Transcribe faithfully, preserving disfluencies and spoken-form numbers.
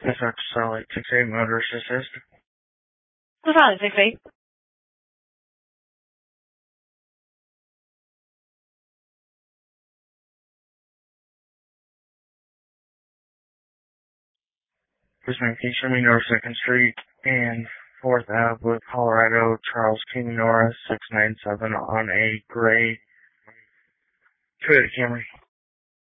That's not Starlight six eight Motorist Assist. Starlight six eight. Please make can you show me North second Street and fourth Avenue, Colorado, Charles King Norris, six nine seven on a gray Toyota Camry.